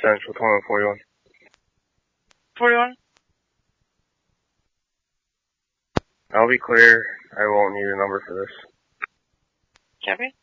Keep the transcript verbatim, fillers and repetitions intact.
Central, twenty-one forty-one. forty-one? I'll be clear. I won't need a number for this. Copy.